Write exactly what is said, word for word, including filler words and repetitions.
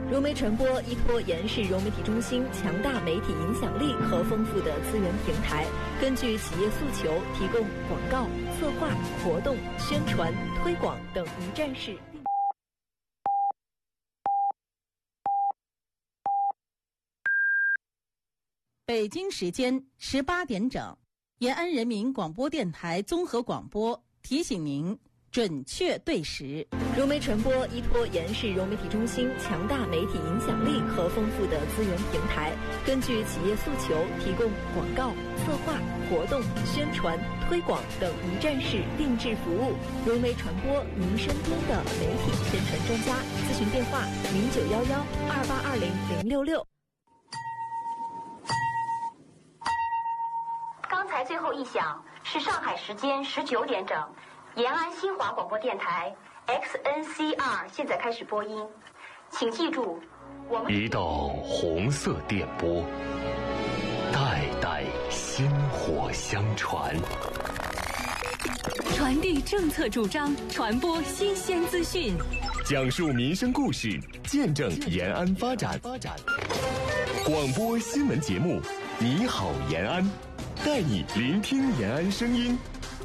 融媒传播依托延世融媒体中心强大媒体影响力和丰富的资源平台，根据企业诉求，提供广告、策划、活动、宣传、推广等一站式。 北京时间十八点整，延安人民广播电台综合广播提醒您准确对时。 融媒传播依托延世融媒体中心强大媒体影响力和丰富的资源平台，根据企业诉求，提供广告、策划、活动、宣传、推广等一站式定制服务。融媒传播，您身边的媒体宣传专家。咨询电话：零九幺幺二八二零零六六。 刚才最后一响是上海时间十九点整，延安新华广播电台 X N C R 现在开始播音，请记住，我们一道红色电波，代代薪火相传， 传递政策主张，传播新鲜资讯， 讲述民生故事，见证延安发展。广播新闻节目，你好延安，带你聆听延安声音，